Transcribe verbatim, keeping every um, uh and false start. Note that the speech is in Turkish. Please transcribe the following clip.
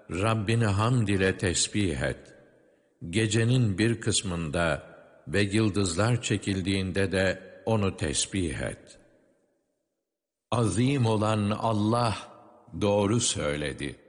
Rabbini hamd ile tesbih et. Gecenin bir kısmında ve yıldızlar çekildiğinde de onu tesbih et. Azim olan Allah doğru söyledi.